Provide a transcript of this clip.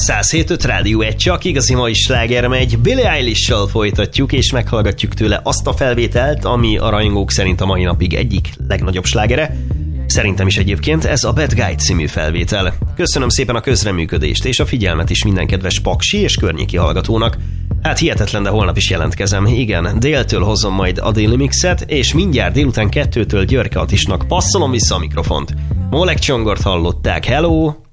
107.5 Rádió 1, csak igazi mai sláger megy. Billie Eilish-sal folytatjuk, és meghallgatjuk tőle azt a felvételt, ami a rajongók szerint a mai napig egyik legnagyobb slágere. Szerintem is egyébként ez a Bad Guy című felvétel. Köszönöm szépen a közreműködést és a figyelmet is minden kedves paksi és környéki hallgatónak. Hát hihetetlen, de holnap is jelentkezem. Igen, déltől hozom majd a déli mixet, és mindjárt délután 2-től Györke Attisnak passzolom vissza a mikrofont. Molek Csongort hallották, hello!